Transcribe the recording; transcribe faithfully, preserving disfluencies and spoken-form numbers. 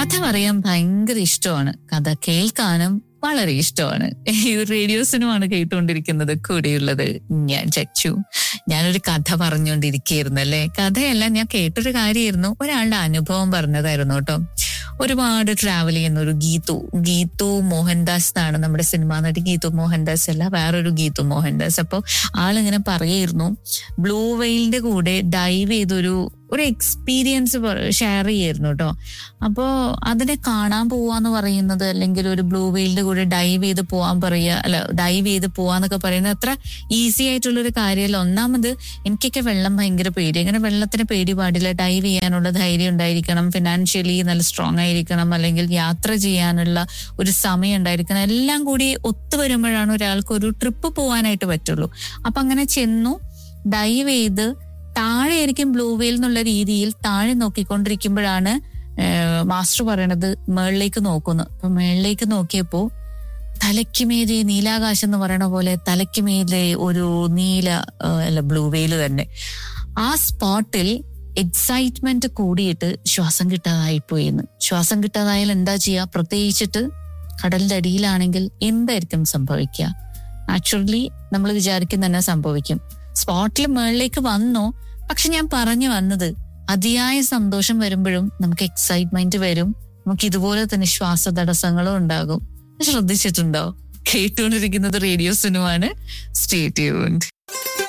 കഥ പറയാൻ ഭയങ്കര ഇഷ്ടമാണ്, കഥ കേൾക്കാനും വളരെ ഇഷ്ടമാണ്. ഈ റേഡിയോ സിനിമയാണ് കേട്ടുകൊണ്ടിരിക്കുന്നത്. കൂടെയുള്ളത് ഞാൻ ചച്ചു. ഞാനൊരു കഥ പറഞ്ഞുകൊണ്ടിരിക്കുകയായിരുന്നു അല്ലെ. കഥയല്ല, ഞാൻ കേട്ടൊരു കാര്യമായിരുന്നു, ഒരാളുടെ അനുഭവം പറഞ്ഞതായിരുന്നു കേട്ടോ. ഒരുപാട് ട്രാവൽ ചെയ്യുന്ന ഒരു ഗീതു ഗീതു മോഹൻദാസ് എന്നാണ് നമ്മുടെ സിനിമാ നടി. ഗീതു മോഹൻദാസ് അല്ല, വേറൊരു ഗീതു മോഹൻദാസ്. അപ്പൊ ആളിങ്ങനെ പറയായിരുന്നു, ബ്ലൂ വെയിലിന്റെ കൂടെ ഡൈവ് ചെയ്തൊരു ഒരു എക്സ്പീരിയൻസ് ഷെയർ ചെയ്യായിരുന്നു കേട്ടോ. അപ്പോ അതിനെ കാണാൻ പോവാന്ന് പറയുന്നത്, അല്ലെങ്കിൽ ഒരു ബ്ലൂ വെയിലിന്റെ കൂടെ ഡൈവ് ചെയ്ത് പോവാൻ പറയുക, അല്ല ഡൈവ് ചെയ്ത് പോവാന്നൊക്കെ പറയുന്നത് അത്ര ഈസി ആയിട്ടുള്ളൊരു കാര്യമല്ല. ഒന്നാമത് എനിക്കൊക്കെ വെള്ളം ഭയങ്കര പേടി. അങ്ങനെ വെള്ളത്തിന് പേടി പാടില്ല. ഡൈവ് ചെയ്യാനുള്ള ധൈര്യം ഉണ്ടായിരിക്കണം, ഫിനാൻഷ്യലി നല്ല സ്ട്രോങ് ആയിരിക്കണം, അല്ലെങ്കിൽ യാത്ര ചെയ്യാനുള്ള ഒരു സമയം ഉണ്ടായിരിക്കണം. എല്ലാം കൂടി ഒത്തുവരുമ്പോഴാണ് ഒരാൾക്ക് ഒരു ട്രിപ്പ് പോകാനായിട്ട് പറ്റുള്ളൂ. അപ്പൊ അങ്ങനെ ചെന്നു, ഡൈവ് ചെയ്ത് താഴെ ആയിരിക്കും ബ്ലൂ വെയിൽ എന്നുള്ള രീതിയിൽ താഴെ നോക്കിക്കൊണ്ടിരിക്കുമ്പോഴാണ് മാസ്റ്റർ പറയണത് മേളിലേക്ക് നോക്കുന്നു. അപ്പൊ മേളിലേക്ക് നോക്കിയപ്പോ തലയ്ക്കുമേലെ നീലാകാശം എന്ന് പറയണ പോലെ തലയ്ക്കുമേലെ ഒരു നീല അല്ല ബ്ലൂ വെയിൽ തന്നെ. ആ സ്പോട്ടിൽ എക്സൈറ്റ്മെന്റ് കൂടിയിട്ട് ശ്വാസം കിട്ടാതായിപ്പോയിന്ന്. ശ്വാസം കിട്ടാതായാൽ എന്താ ചെയ്യുക? പ്രത്യേകിച്ചിട്ട് കടലിന്റെ അടിയിലാണെങ്കിൽ എന്തായിരിക്കും സംഭവിക്കുക? നാച്ചുറലി നമ്മൾ വിചാരിക്കുന്ന തന്നെ സംഭവിക്കും. സ്പോട്ടിൽ മുകളിലേക്ക് വന്നു. പക്ഷെ ഞാൻ പറഞ്ഞു വന്നത്, അതിയായ സന്തോഷം വരുമ്പോഴും നമുക്ക് എക്സൈറ്റ്മെന്റ് വരും, നമുക്ക് ഇതുപോലെ തന്നെ ശ്വാസ തടസ്സങ്ങളും ഉണ്ടാകും. ശ്രദ്ധിച്ചിട്ടുണ്ടോ? കേട്ടുകൊണ്ടിരിക്കുന്നത് റേഡിയോ സിനിമയാണ്. Stay tuned.